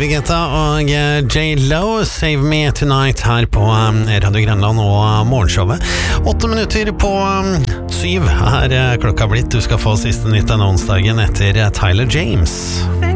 David Guetta og J.Lo, Save Me Tonight her på Radio Grenland og morgenshowet. 8 minutter på 7 er klokka blitt. Du skal få siste nytt denne onsdagen etter Tyler James.